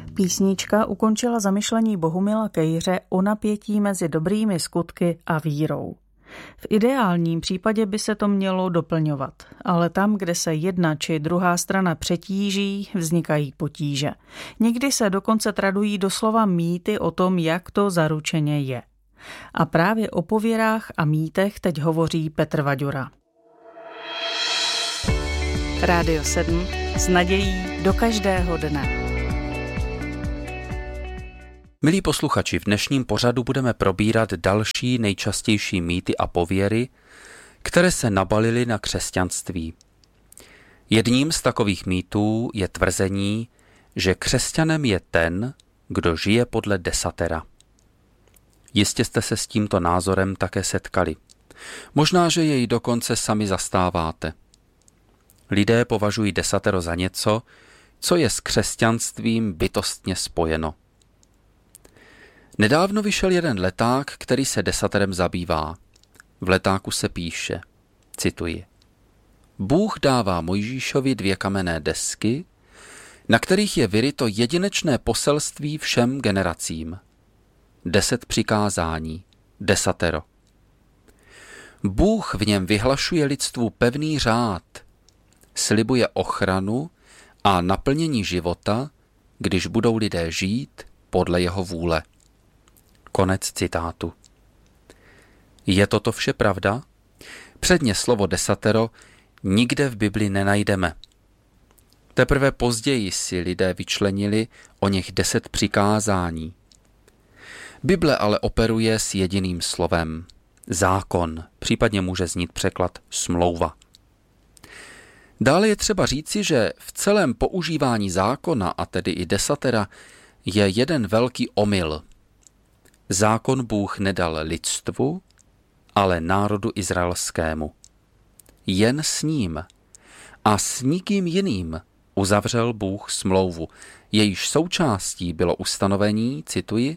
Písnička ukončila zamyšlení Bohumila Kejře o napětí mezi dobrými skutky a vírou. V ideálním případě by se to mělo doplňovat, ale tam, kde se jedna či druhá strana přetíží, vznikají potíže. Někdy se dokonce tradují doslova mýty o tom, jak to zaručeně je. A právě o pověrách a mýtech teď hovoří Petr Vaďura. Rádio 7 s nadějí do každého dne. Milí posluchači, v dnešním pořadu budeme probírat další nejčastější mýty a pověry, které se nabalily na křesťanství. Jedním z takových mýtů je tvrzení, že křesťanem je ten, kdo žije podle desatera. Jistě jste se s tímto názorem také setkali. Možná, že jej dokonce sami zastáváte. Lidé považují desatero za něco, co je s křesťanstvím bytostně spojeno. Nedávno vyšel jeden leták, který se desaterem zabývá. V letáku se píše, cituji: Bůh dává Mojžíšovi 2 kamenné desky, na kterých je vyryto jedinečné poselství všem generacím. 10 přikázání, desatero. Bůh v něm vyhlašuje lidstvu pevný řád, slibuje ochranu a naplnění života, když budou lidé žít podle jeho vůle. Konec citátu. Je toto vše pravda? Předně slovo desatero nikde v Bibli nenajdeme. Teprve později si lidé vyčlenili o něch 10 přikázání. Bible ale operuje s jediným slovem. Zákon, případně může znít překlad smlouva. Dále je třeba říci, že v celém používání zákona, a tedy i desatera, je jeden velký omyl. Zákon Bůh nedal lidstvu, ale národu izraelskému. Jen s ním a s nikým jiným uzavřel Bůh smlouvu, jejíž součástí bylo ustanovení, cituji: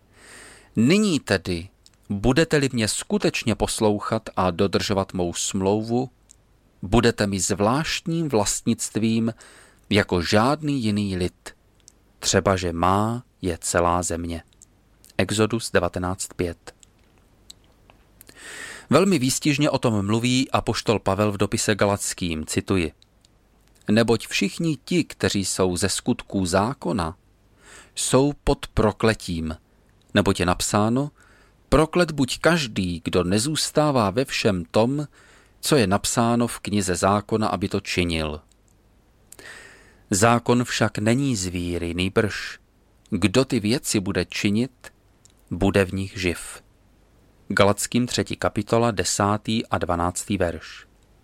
Nyní tedy, budete-li mě skutečně poslouchat a dodržovat mou smlouvu, budete mi zvláštním vlastnictvím jako žádný jiný lid, třeba že má je celá země. Exodus 19.5. Velmi výstižně o tom mluví apoštol Pavel v dopise Galatským, cituji: Neboť všichni ti, kteří jsou ze skutků zákona, jsou pod prokletím, neboť je napsáno: Proklet buď každý, kdo nezůstává ve všem tom, co je napsáno v knize zákona, aby to činil. Zákon však není z víry, nýbrž kdo ty věci bude činit, bude v nich živ. Galatským 3. kapitola 10. a 12. verš.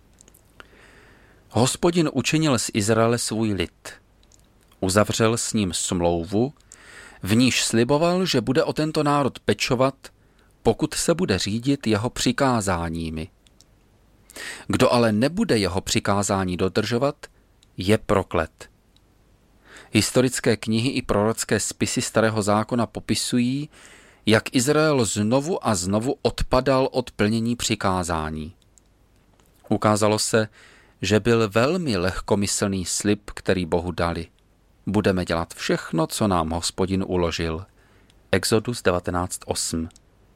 Hospodin učinil z Izraele svůj lid. Uzavřel s ním smlouvu, v níž sliboval, že bude o tento národ pečovat, pokud se bude řídit jeho přikázáními. Kdo ale nebude jeho přikázání dodržovat, je proklet. Historické knihy i prorocké spisy Starého zákona popisují, jak Izrael znovu a znovu odpadal od plnění přikázání. Ukázalo se, že byl velmi lehkomyslný slib, který Bohu dali. Budeme dělat všechno, co nám Hospodin uložil. Exodus 19.8.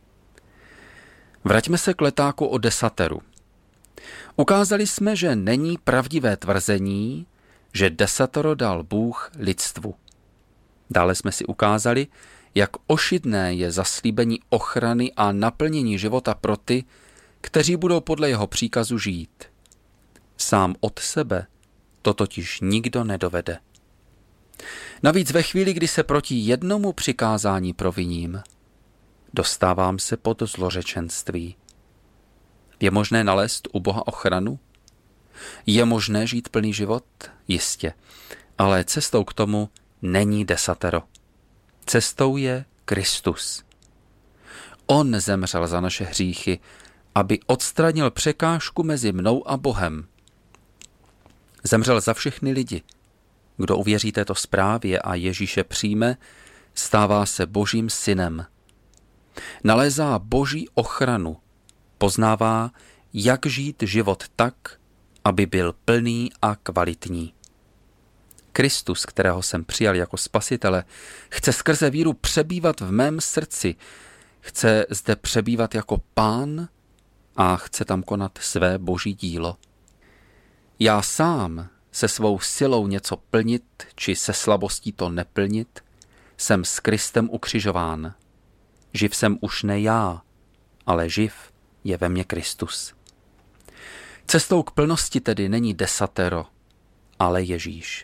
Vraťme se k letáku o desateru. Ukázali jsme, že není pravdivé tvrzení, že desatero dal Bůh lidstvu. Dále jsme si ukázali, jak ošidné je zaslíbení ochrany a naplnění života pro ty, kteří budou podle jeho příkazu žít. Sám od sebe to totiž nikdo nedovede. Navíc ve chvíli, kdy se proti jednomu přikázání proviním, dostávám se pod zlořečenství. Je možné nalézt u Boha ochranu? Je možné žít plný život? Jistě, ale cestou k tomu není desatero. Cestou je Kristus. On zemřel za naše hříchy, aby odstranil překážku mezi mnou a Bohem. Zemřel za všechny lidi. Kdo uvěří této zprávě a Ježíše přijme, stává se Božím synem. Nalézá Boží ochranu, poznává, jak žít život tak, aby byl plný a kvalitní. Kristus, kterého jsem přijal jako spasitele, chce skrze víru přebývat v mém srdci, chce zde přebývat jako Pán a chce tam konat své boží dílo. Já sám se svou silou něco plnit, či se slabostí to neplnit, jsem s Kristem ukřižován. Živ jsem už ne já, ale živ je ve mně Kristus. Cestou k plnosti tedy není desatero, ale Ježíš.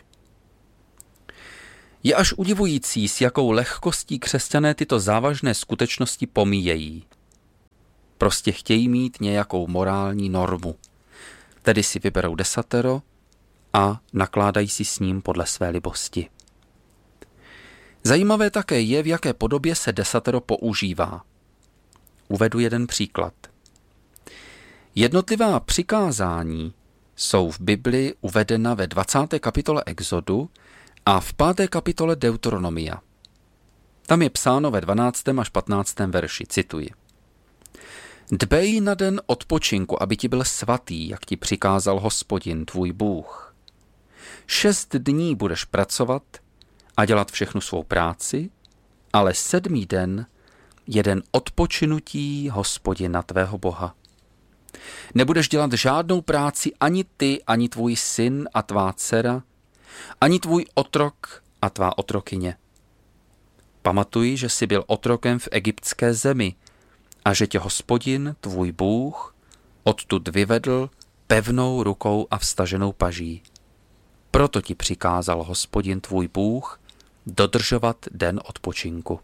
Je až udivující, s jakou lehkostí křesťané tyto závažné skutečnosti pomíjejí. Prostě chtějí mít nějakou morální normu, tedy si vyberou desatero a nakládají si s ním podle své libosti. Zajímavé také je, v jaké podobě se desatero používá. Uvedu jeden příklad. Jednotlivá přikázání jsou v Bibli uvedena ve 20. kapitole Exodu a v 5. kapitole Deuteronomia. Tam je psáno ve 12. až 15. verši, cituji. Dbej na den odpočinku, aby ti byl svatý, jak ti přikázal Hospodin, tvůj Bůh. 6 dní budeš pracovat a dělat všechnu svou práci, ale 7. den je den odpočinutí Hospodina tvého Boha. Nebudeš dělat žádnou práci ani ty, ani tvůj syn a tvá dcera, ani tvůj otrok a tvá otrokyně. Pamatuj, že jsi byl otrokem v egyptské zemi a že tě Hospodin, tvůj Bůh, odtud vyvedl pevnou rukou a vstaženou paží. Proto ti přikázal Hospodin, tvůj Bůh, dodržovat den odpočinku.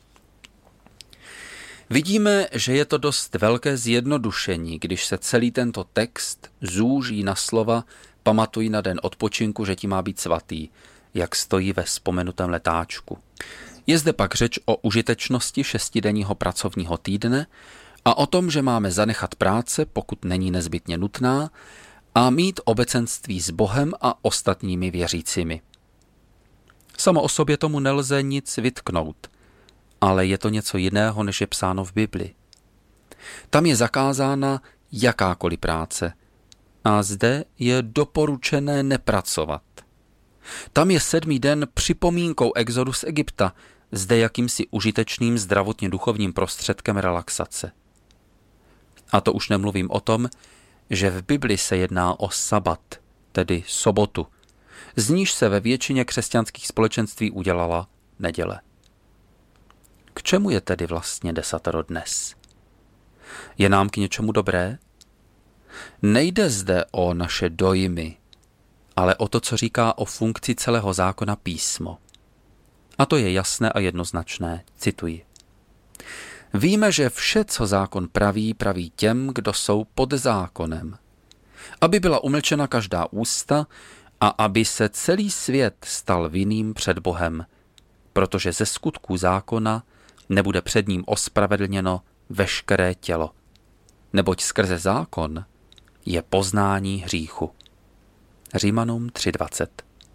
Vidíme, že je to dost velké zjednodušení, když se celý tento text zúží na slova pamatuj na den odpočinku, že ti má být svatý, jak stojí ve vzpomenutém letáčku. Je zde pak řeč o užitečnosti 6denního pracovního týdne a o tom, že máme zanechat práce, pokud není nezbytně nutná, a mít obecenství s Bohem a ostatními věřícími. Samo o sobě tomu nelze nic vytknout, ale je to něco jiného, než je psáno v Bibli. Tam je zakázána jakákoliv práce a zde je doporučené nepracovat. Tam je 7. den připomínkou exodu z Egypta, zde jakýmsi užitečným zdravotně duchovním prostředkem relaxace. A to už nemluvím o tom, že v Bibli se jedná o sabat, tedy sobotu, z níž se ve většině křesťanských společenství udělala neděle. K čemu je tedy vlastně desatero dnes? Je nám k něčemu dobré? Nejde zde o naše dojmy, ale o to, co říká o funkci celého zákona písmo. A to je jasné a jednoznačné, cituji. Víme, že vše, co zákon praví, praví těm, kdo jsou pod zákonem, aby byla umlčena každá ústa a aby se celý svět stal vinným před Bohem, protože ze skutků zákona nebude před ním ospravedlněno veškeré tělo, neboť skrze zákon je poznání hříchu. Římanům 3:20.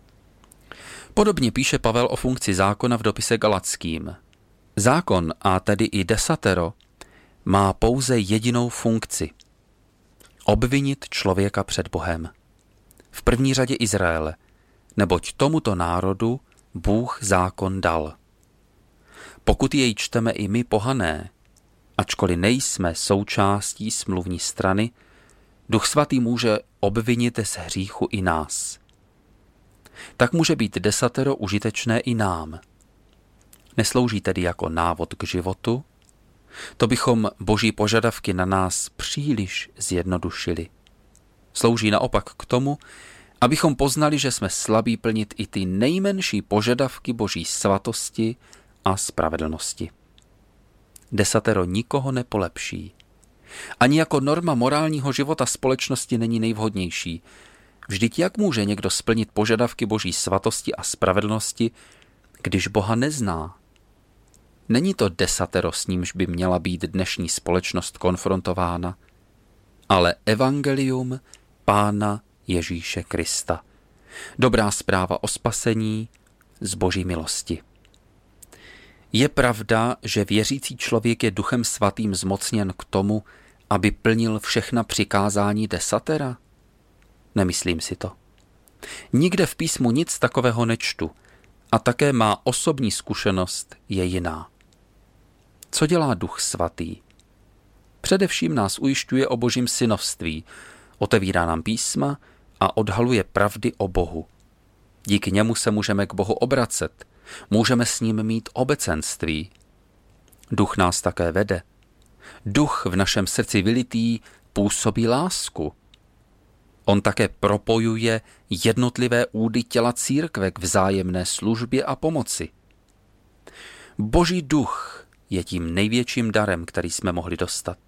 Podobně píše Pavel o funkci zákona v dopise Galatským. Zákon, a tedy i desatero, má pouze jedinou funkci. Obvinit člověka před Bohem. V první řadě Izraele, neboť tomuto národu Bůh zákon dal. Pokud jej čteme i my pohané, ačkoliv nejsme součástí smluvní strany, Duch Svatý může obvinit z hříchu i nás. Tak může být desatero užitečné i nám. Neslouží tedy jako návod k životu, to bychom boží požadavky na nás příliš zjednodušili. Slouží naopak k tomu, abychom poznali, že jsme slabí plnit i ty nejmenší požadavky boží svatosti a spravedlnosti. Desatero nikoho nepolepší. Ani jako norma morálního života společnosti není nejvhodnější. Vždyť jak může někdo splnit požadavky boží svatosti a spravedlnosti, když Boha nezná? Není to desatero, s nímž by měla být dnešní společnost konfrontována, ale evangelium Pána Ježíše Krista. Dobrá zpráva o spasení z boží milosti. Je pravda, že věřící člověk je Duchem Svatým zmocněn k tomu, aby plnil všechna přikázání desatera? Nemyslím si to. Nikde v písmu nic takového nečtu a také má osobní zkušenost je jiná. Co dělá Duch Svatý? Především nás ujišťuje o Božím synovství, otevírá nám písma a odhaluje pravdy o Bohu. Díky němu se můžeme k Bohu obracet, můžeme s ním mít obecenství. Duch nás také vede. Duch v našem srdci vylitý působí lásku. On také propojuje jednotlivé údy těla církve k vzájemné službě a pomoci. Boží duch je tím největším darem, který jsme mohli dostat.